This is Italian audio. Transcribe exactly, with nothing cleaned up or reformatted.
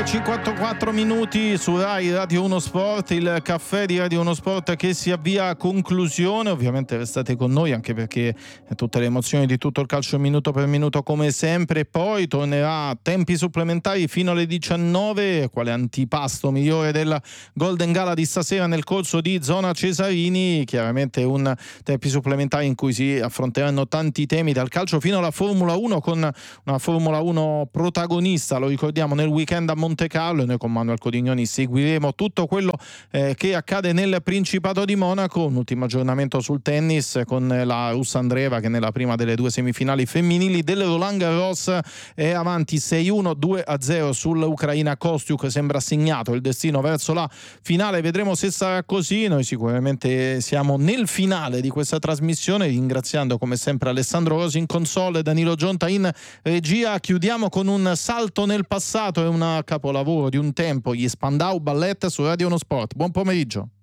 cinquantaquattro minuti su Rai Radio uno Sport, il caffè di Radio uno Sport che si avvia a conclusione. Ovviamente restate con noi anche perché tutte le emozioni di tutto il calcio minuto per minuto come sempre. Poi tornerà a tempi supplementari fino alle diciannove, quale antipasto migliore della Golden Gala di stasera nel corso di Zona Cesarini. Chiaramente un tempi supplementari in cui si affronteranno tanti temi dal calcio fino alla Formula uno, con una Formula uno protagonista, lo ricordiamo, nel weekend a Monte Carlo, e noi con Manuel Codignoni seguiremo tutto quello eh, che accade nel Principato di Monaco. Un ultimo aggiornamento sul tennis con la russa Andreeva che nella prima delle due semifinali femminili del Roland Garros è avanti sei uno due a zero sull'Ucraina Kostiuk. Sembra segnato il destino verso la finale, vedremo se sarà così. Noi sicuramente siamo nel finale di questa trasmissione, ringraziando come sempre Alessandro Rosi in console, Danilo Gionta in regia. Chiudiamo con un salto nel passato e una capolavoro di un tempo, gli Spandau Ballet su Radio uno Sport. Buon pomeriggio.